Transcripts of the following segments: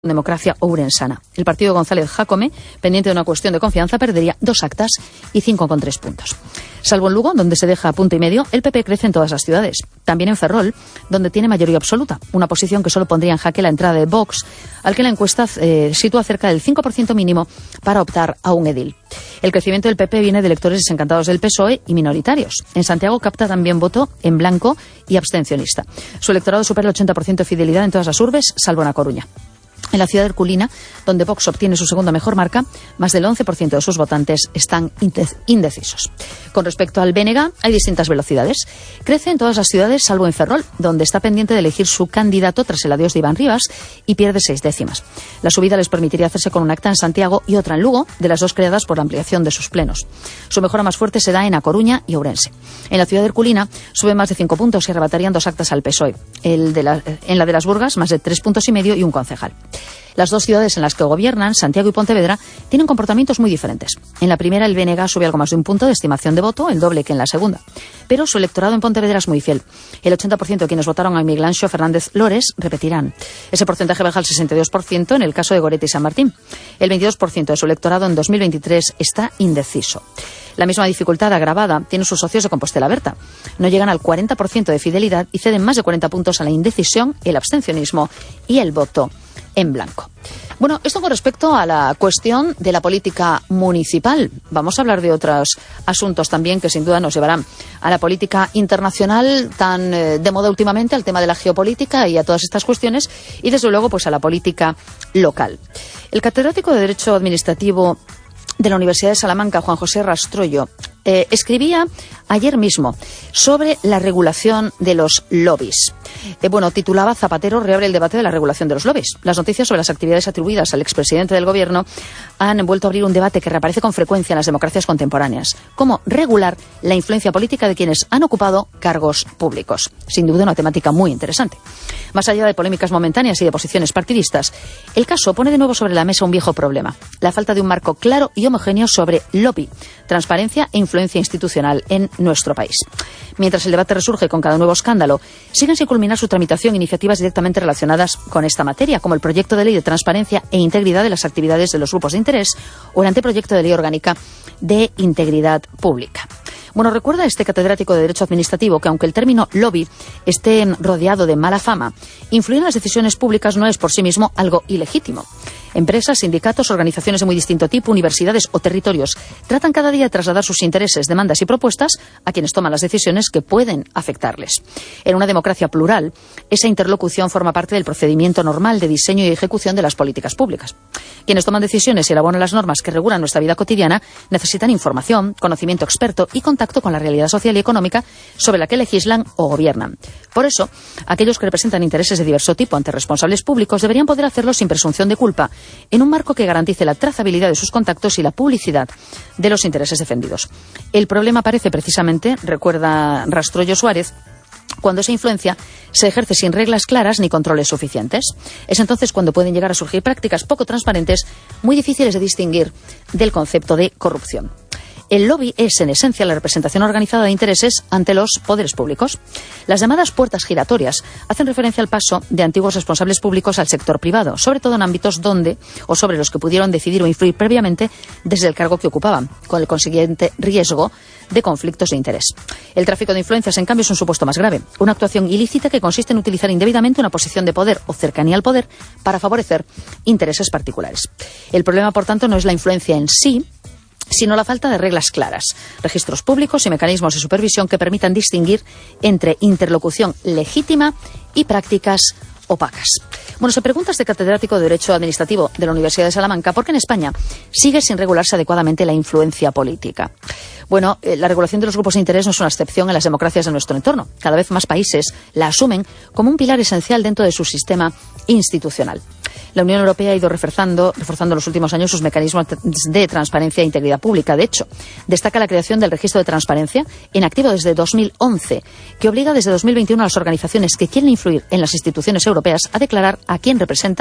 Democracia ourensana. El partido de González Jácome, pendiente de una cuestión de confianza, perdería 2 actas y 5,3 puntos. Salvo en Lugo, donde se deja a 1,5 puntos, el PP crece en todas las ciudades. También en Ferrol, donde tiene mayoría absoluta, una posición que solo pondría en jaque la entrada de Vox, al que la encuesta sitúa cerca del 5% mínimo para optar a un edil. El crecimiento del PP viene de electores desencantados del PSOE y minoritarios. En Santiago capta también voto en blanco y abstencionista. Su electorado supera el 80% de fidelidad en todas las urbes, salvo en A Coruña. En la ciudad de Herculina, donde Vox obtiene su segunda mejor marca, más del 11% de sus votantes están indecisos. Con respecto al BNG, hay distintas velocidades. Crece en todas las ciudades, salvo en Ferrol, donde está pendiente de elegir su candidato tras el adiós de Iván Rivas y pierde 6 décimas. La subida les permitiría hacerse con un acta en Santiago y otra en Lugo, de las dos creadas por la ampliación de sus plenos. Su mejora más fuerte se da en A Coruña y Ourense. En la ciudad de Herculina sube más de 5 puntos y arrebatarían 2 actas al PSOE. En la de Las Burgas, más de 3,5 puntos y un concejal. Las dos ciudades en las que gobiernan, Santiago y Pontevedra, tienen comportamientos muy diferentes. En la primera, el BNG sube algo más de 1 punto de estimación de voto, el doble que en la segunda. Pero su electorado en Pontevedra es muy fiel. El 80% de quienes votaron a Miguel Anxo Fernández Lores repetirán. Ese porcentaje baja al 62% en el caso de Goretti y San Martín. El 22% de su electorado en 2023 está indeciso. La misma dificultad agravada tienen sus socios de Compostela Berta. No llegan al 40% de fidelidad y ceden más de 40 puntos a la indecisión, el abstencionismo y el voto en blanco. Bueno, esto con respecto a la cuestión de la política municipal. Vamos a hablar de otros asuntos también que sin duda nos llevarán a la política internacional tan de moda últimamente, al tema de la geopolítica y a todas estas cuestiones, y desde luego pues a la política local. El catedrático de Derecho Administrativo de la Universidad de Salamanca, Juan José Rastrollo, escribía ayer mismo sobre la regulación de los lobbies. Titulaba Zapatero reabre el debate de la regulación de los lobbies. Las noticias sobre las actividades atribuidas al expresidente del Gobierno han vuelto a abrir un debate que reaparece con frecuencia en las democracias contemporáneas. ¿Cómo regular la influencia política de quienes han ocupado cargos públicos? Sin duda una temática muy interesante. Más allá de polémicas momentáneas y de posiciones partidistas, el caso pone de nuevo sobre la mesa un viejo problema: la falta de un marco claro y homogéneo sobre lobby, transparencia e influencia institucional en nuestro país. Mientras el debate resurge con cada nuevo escándalo, siguen sin culminar su tramitación iniciativas directamente relacionadas con esta materia, como el proyecto de ley de transparencia e integridad de las actividades de los grupos de interés o el anteproyecto de ley orgánica de integridad pública. Bueno, recuerda este catedrático de Derecho Administrativo que aunque el término lobby esté rodeado de mala fama, influir en las decisiones públicas no es por sí mismo algo ilegítimo. Empresas, sindicatos, organizaciones de muy distinto tipo, universidades o territorios tratan cada día de trasladar sus intereses, demandas y propuestas a quienes toman las decisiones que pueden afectarles. En una democracia plural, esa interlocución forma parte del procedimiento normal de diseño y ejecución de las políticas públicas. Quienes toman decisiones y elaboran las normas que regulan nuestra vida cotidiana necesitan información, conocimiento experto y contacto con la realidad social y económica sobre la que legislan o gobiernan. Por eso, aquellos que representan intereses de diverso tipo ante responsables públicos deberían poder hacerlo sin presunción de culpa, en un marco que garantice la trazabilidad de sus contactos y la publicidad de los intereses defendidos. El problema aparece precisamente, recuerda Rastrollo Suárez, cuando esa influencia se ejerce sin reglas claras ni controles suficientes. Es entonces cuando pueden llegar a surgir prácticas poco transparentes, muy difíciles de distinguir del concepto de corrupción. El lobby es, en esencia, la representación organizada de intereses ante los poderes públicos. Las llamadas puertas giratorias hacen referencia al paso de antiguos responsables públicos al sector privado, sobre todo en ámbitos donde o sobre los que pudieron decidir o influir previamente desde el cargo que ocupaban, con el consiguiente riesgo de conflictos de interés. El tráfico de influencias, en cambio, es un supuesto más grave, una actuación ilícita que consiste en utilizar indebidamente una posición de poder o cercanía al poder para favorecer intereses particulares. El problema, por tanto, no es la influencia en sí, sino la falta de reglas claras, registros públicos y mecanismos de supervisión que permitan distinguir entre interlocución legítima y prácticas opacas. Bueno, se pregunta este catedrático de Derecho Administrativo de la Universidad de Salamanca por qué en España sigue sin regularse adecuadamente la influencia política. Bueno, la regulación de los grupos de interés no es una excepción en las democracias de nuestro entorno. Cada vez más países la asumen como un pilar esencial dentro de su sistema institucional. La Unión Europea ha ido reforzando en los últimos años sus mecanismos de transparencia e integridad pública. De hecho, destaca la creación del registro de transparencia, en activo desde 2011, que obliga desde 2021 a las organizaciones que quieren influir en las instituciones europeas a declarar a quién representan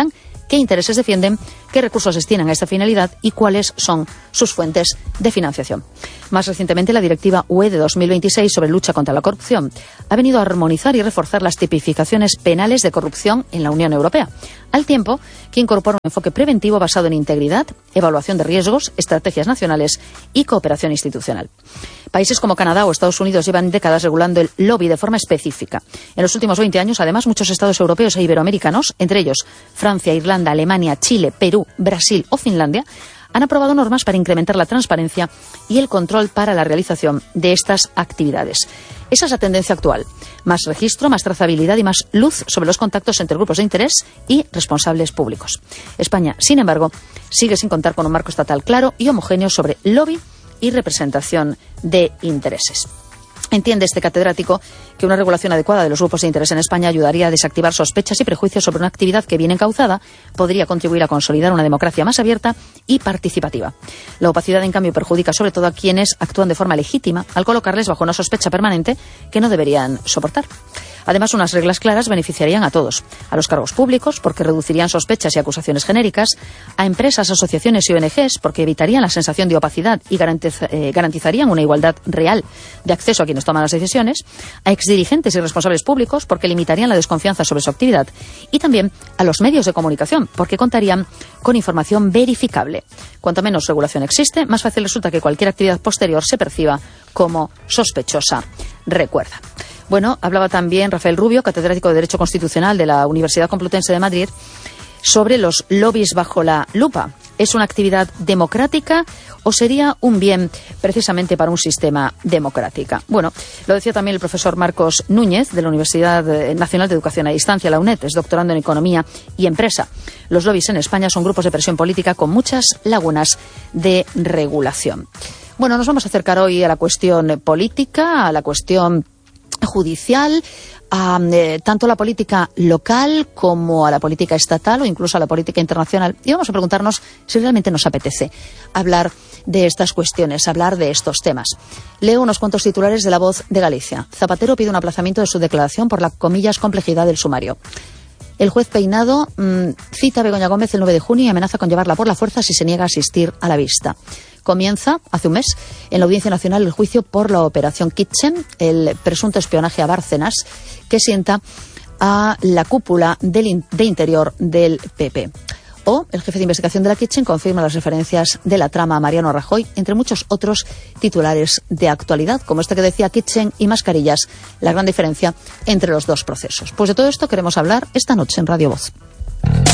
qué intereses defienden, qué recursos destinan a esta finalidad y cuáles son sus fuentes de financiación. Más recientemente, la Directiva UE de 2026 sobre lucha contra la corrupción ha venido a armonizar y reforzar las tipificaciones penales de corrupción en la Unión Europea, al tiempo que incorpora un enfoque preventivo basado en integridad, evaluación de riesgos, estrategias nacionales y cooperación institucional. Países como Canadá o Estados Unidos llevan décadas regulando el lobby de forma específica. En los últimos 20 años, además, muchos estados europeos e iberoamericanos, entre ellos Francia, Irlanda, Alemania, Chile, Perú, Brasil o Finlandia, han aprobado normas para incrementar la transparencia y el control para la realización de estas actividades. Esa es la tendencia actual. Más registro, más trazabilidad y más luz sobre los contactos entre grupos de interés y responsables públicos. España, sin embargo, sigue sin contar con un marco estatal claro y homogéneo sobre lobby y representación de intereses. Entiende este catedrático que una regulación adecuada de los grupos de interés en España ayudaría a desactivar sospechas y prejuicios sobre una actividad que, bien encauzada, podría contribuir a consolidar una democracia más abierta y participativa. La opacidad, en cambio, perjudica sobre todo a quienes actúan de forma legítima al colocarles bajo una sospecha permanente que no deberían soportar. Además, unas reglas claras beneficiarían a todos: a los cargos públicos, porque reducirían sospechas y acusaciones genéricas; a empresas, asociaciones y ONGs, porque evitarían la sensación de opacidad y garantizarían una igualdad real de acceso a quienes toman las decisiones; a exdirigentes y responsables públicos, porque limitarían la desconfianza sobre su actividad; y también a los medios de comunicación, porque contarían con información verificable. Cuanto menos regulación existe, más fácil resulta que cualquier actividad posterior se perciba como sospechosa. Recuerda. Bueno, hablaba también Rafael Rubio, catedrático de Derecho Constitucional de la Universidad Complutense de Madrid, sobre los lobbies bajo la lupa. ¿Es una actividad democrática o sería un bien precisamente para un sistema democrático? Bueno, lo decía también el profesor Marcos Núñez, de la Universidad Nacional de Educación a Distancia, la UNED, es doctorando en Economía y Empresa. Los lobbies en España son grupos de presión política con muchas lagunas de regulación. Bueno, nos vamos a acercar hoy a la cuestión política, a la cuestión judicial, tanto a la política local como a la política estatal o incluso a la política internacional. Y vamos a preguntarnos si realmente nos apetece hablar de estas cuestiones, hablar de estos temas. Leo unos cuantos titulares de La Voz de Galicia. Zapatero pide un aplazamiento de su declaración por la, comillas, complejidad del sumario. El juez Peinado cita a Begoña Gómez el 9 de junio y amenaza con llevarla por la fuerza si se niega a asistir a la vista. Comienza, hace un mes, en la Audiencia Nacional el juicio por la Operación Kitchen, el presunto espionaje a Bárcenas, que sienta a la cúpula de interior del PP. O el jefe de investigación de la Kitchen confirma las referencias de la trama a Mariano Rajoy, entre muchos otros titulares de actualidad, como este que decía: Kitchen y mascarillas, la gran diferencia entre los dos procesos. Pues de todo esto queremos hablar esta noche en Radio Voz.